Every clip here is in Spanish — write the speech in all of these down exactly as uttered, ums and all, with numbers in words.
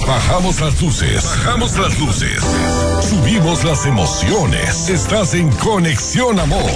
Bajamos las luces. Bajamos las luces. Subimos las emociones. Estás en Conexión Amor.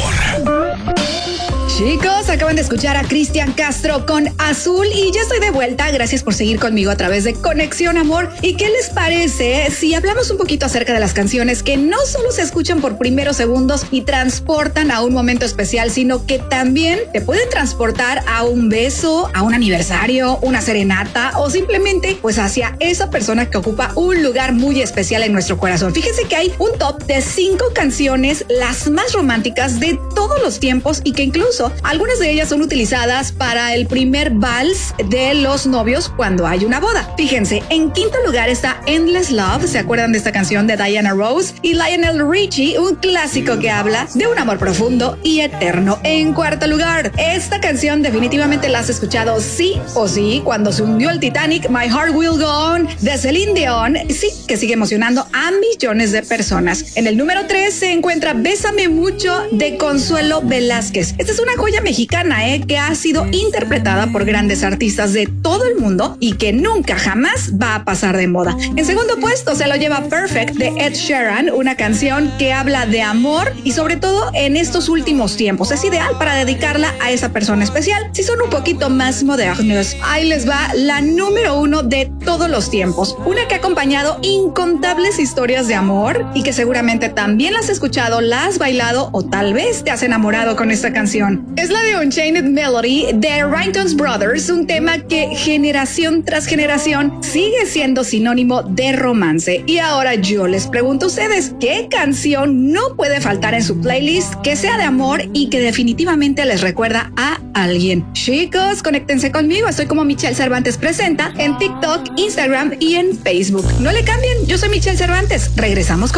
Chicos, acaban de escuchar a Cristian Castro con Azul y ya estoy de vuelta. Gracias por seguir conmigo a través de Conexión Amor. ¿Y qué les parece si hablamos un poquito acerca de las canciones que no solo se escuchan por primeros segundos y transportan a un momento especial, sino que también te pueden transportar a un beso, a un aniversario, una serenata o simplemente pues hacia esa persona que ocupa un lugar muy especial en nuestro corazón? Fíjense que hay un top de cinco canciones, las más románticas de todos los tiempos y que incluso algunas de ellas son utilizadas para el primer vals de los novios cuando hay una boda. Fíjense, en quinto lugar está Endless Love, ¿se acuerdan de esta canción de Diana Ross? Y Lionel Richie, un clásico que habla de un amor profundo y eterno. En cuarto lugar, esta canción definitivamente la has escuchado sí o sí cuando se hundió el Titanic, My Heart Will Go On, de Celine Dion, sí, que sigue emocionando a millones de personas. En el número tres se encuentra Bésame Mucho, de Consuelo Velázquez. Esta es una joya mexicana eh, que ha sido interpretada por grandes artistas de todo el mundo y que nunca jamás va a pasar de moda. En segundo puesto se lo lleva Perfect, de Ed Sheeran, una canción que habla de amor y sobre todo en estos últimos tiempos. Es ideal para dedicarla a esa persona especial. Si son un poquito más modernos, ahí les va la número uno de todos los tiempos. Una que ha acompañado incontables historias de amor y que seguramente también las has escuchado, la has bailado o tal vez te has enamorado con esta canción. Es la de Unchained Melody de Ringtones Brothers, un tema que generación tras generación sigue siendo sinónimo de romance. Y ahora yo les pregunto a ustedes, ¿qué canción no puede faltar en su playlist que sea de amor y que definitivamente les recuerda a alguien? Chicos, conéctense conmigo, estoy como Michelle Cervantes Presenta en TikTok, Instagram y en Facebook. No le cambien, yo soy Michelle Cervantes, regresamos con